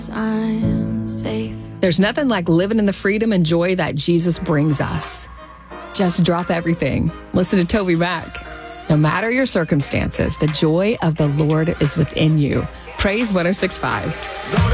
I'm safe. There's nothing like living in the freedom and joy that Jesus brings us. Just drop everything. Listen to Toby Mac. No matter your circumstances, the joy of the Lord is within you. Praise 106.5.